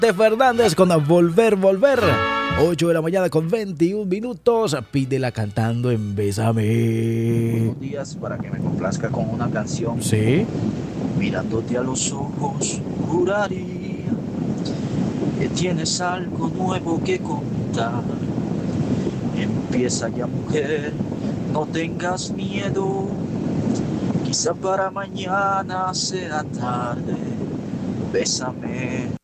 de Fernández con Volver, Volver. 8 de la mañana con 21 minutos. Pídela cantando en Bésame. Buenos días, para que me complazca con una canción. Sí. Mirándote a los ojos, juraría que tienes algo nuevo que contar. Empieza ya, mujer, no tengas miedo. Quizá para mañana sea tarde. Bésame.